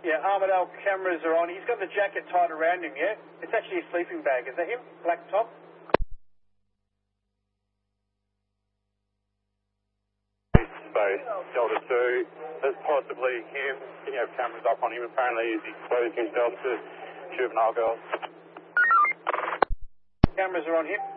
Yeah, Armadale cameras are on. He's got the jacket tied around him, yeah? It's actually a sleeping bag. Is that him? Black top? Both Delta 2, there's possibly him. Can you have cameras up on him? Apparently he's exposed himself to juvenile girls. Cameras are on him.